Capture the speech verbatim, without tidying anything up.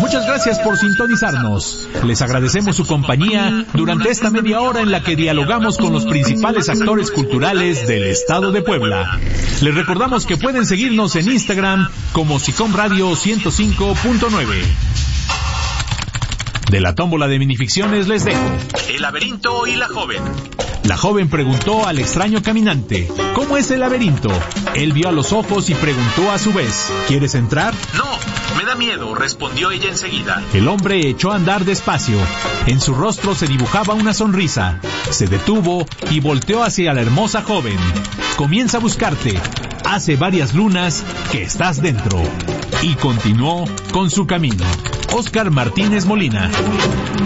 Muchas gracias por sintonizarnos. Les agradecemos su compañía durante esta media hora en la que dialogamos con los principales actores culturales del estado de Puebla. Les recordamos que pueden seguirnos en Instagram como SICOM Radio ciento cinco punto nueve. De la tómbola de minificciones les dejo El laberinto y la joven. La joven preguntó al extraño caminante: ¿cómo es el laberinto? Él vio a los ojos y preguntó a su vez: ¿quieres entrar? No, me da miedo, respondió ella enseguida. El hombre echó a andar despacio. En su rostro se dibujaba una sonrisa. Se detuvo y volteó hacia la hermosa joven. Comienza a buscarte. Hace varias lunas que estás dentro. Y continuó con su camino. Óscar Martínez Molina.